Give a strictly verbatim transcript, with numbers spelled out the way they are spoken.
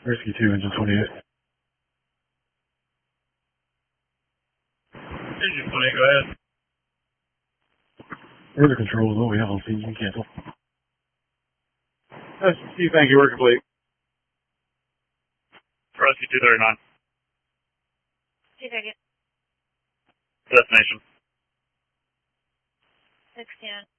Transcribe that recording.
Rescue two, engine twenty-eight. Engine twenty-eight, go ahead. Further control is all we have on scene. You can cancel. S C, thank you. We're complete. Rescue two thirty-nine. two thirty. Destination. sixteen.